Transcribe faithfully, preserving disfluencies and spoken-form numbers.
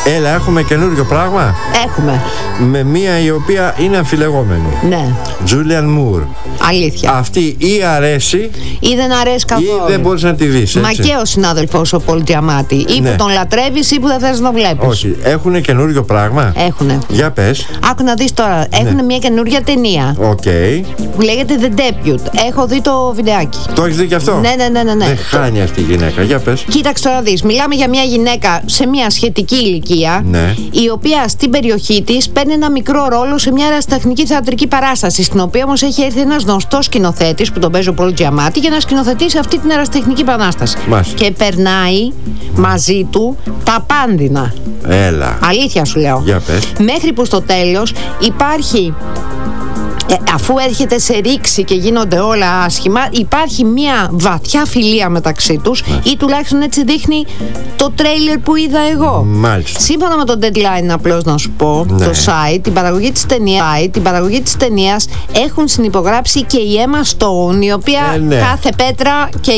Έλα, έχουμε καινούριο πράγμα. Έχουμε. Με μία η οποία είναι αμφιλεγόμενη. Ναι. Τζούλιαν Μουρ. Αλήθεια. Αυτή ή αρέσει Ή δεν αρέσει καθόλου. ή δεν μπορείς να τη δεις. Μα και ο συνάδελφος ο Πολ Τζιαμάτι. Ή Ναι. που τον λατρεύεις ή που δεν θες να τον βλέπεις. Όχι. Έχουνε καινούριο πράγμα. Έχουνε. Για πες. Άκου να δεις τώρα. Έχουνε μια καινούργια ταινία Οκ. που λέγεται The Debut. Έχω δει το βιντεάκι. Το έχεις δει κι αυτό? Ναι, ναι, ναι, ναι, ναι. Δεν χάνει αυτή η γυναίκα. Για πες. Κοίταξε τώρα να δεις. Μιλάμε για μια γυναίκα σε μια σχετική ηλικία, Ναι. η οποία στην περιοχή της παίρνει ένα μικρό ρόλο σε μια ερασιτεχνική θεατρική παράσταση, στην οποία όμως έχει έρθει ένας γνωστός σκηνοθέτης που τον παίζει ο Πολ Τζιαμάτι για να σκηνοθετήσει αυτή την ερασιτεχνική παράσταση. Μάλιστα. Και περνάει μαζί του τα πάνδυνα. Έλα. Αλήθεια σου λέω. Για πες. Μέχρι που στο τέλος υπάρχει. Ε, αφού έρχεται σε ρήξη και γίνονται όλα άσχημα, υπάρχει μια βαθιά φιλία μεταξύ τους, ή τουλάχιστον έτσι δείχνει το τρέιλερ που είδα εγώ. Μάλιστα. Σύμφωνα με το deadline, απλώς να σου πω, Ναι. το site, την παραγωγή της ταινίας, την παραγωγή της ταινίας έχουν συνυπογράψει και η Emma Stone, η οποία Ε, ναι. κάθε πέτρα και